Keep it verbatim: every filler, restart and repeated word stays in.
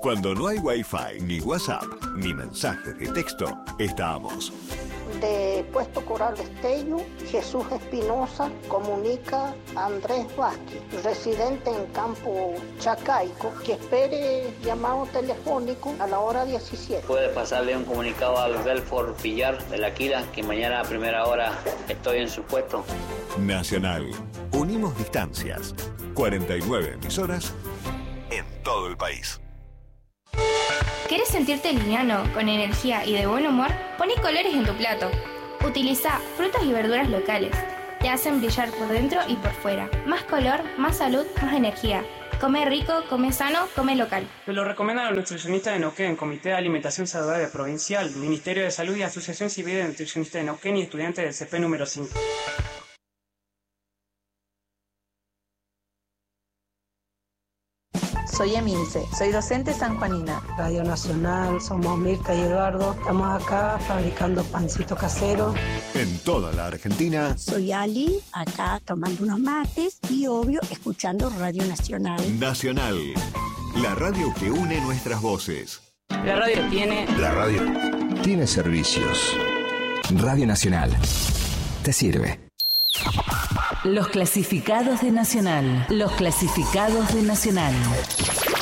Cuando no hay Wi-Fi, ni WhatsApp, ni mensajes de texto, estamos. De Puesto Coral Estello, Jesús Espinosa comunica a Andrés Vázquez, residente en Campo Chacaico, que espere llamado telefónico a la hora diecisiete. Puede pasarle un comunicado al Belfort Villar de la Quila, que mañana a primera hora estoy en su puesto. Nacional. Unimos distancias. cuarenta y nueve emisoras en todo el país. ¿Querés sentirte liviano, con energía y de buen humor? Poné colores en tu plato. Utiliza frutas y verduras locales. Te hacen brillar por dentro y por fuera. Más color, más salud, más energía. Come rico, come sano, come local. Te lo recomiendan los nutricionistas de Neuquén, Comité de Alimentación Saludable Provincial, Ministerio de Salud y Asociación Civil de Nutricionistas de Neuquén y estudiantes del C P número cinco. Soy Emilce, soy docente sanjuanina. Radio Nacional, somos Mirta y Eduardo. Estamos acá fabricando pancito casero. En toda la Argentina. Soy Ali, acá tomando unos mates y obvio escuchando Radio Nacional. Nacional, la radio que une nuestras voces. La radio tiene... La radio tiene servicios. Radio Nacional. Te sirve. Los clasificados de Nacional. Los clasificados de Nacional.